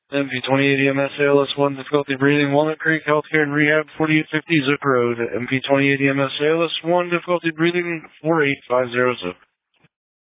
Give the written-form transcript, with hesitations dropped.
MP2080 MS ALS 1, difficulty breathing, Walnut Creek Healthcare and Rehab, 4850 Zook Road. MP2080 MS ALS 1, difficulty breathing, 48500 Zook.